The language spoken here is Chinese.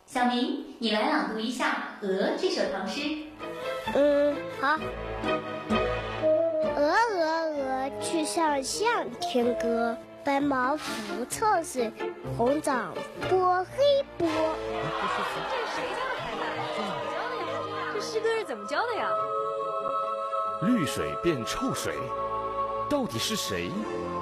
小明，你来朗读一下《鹅》这首唐诗。 好。鹅鹅鹅，曲项向天歌。白毛浮侧水，红掌拨黑波。 这是谁家的孩子？怎么教的呀？这诗歌是怎么教的呀？ 绿水变臭水，到底是谁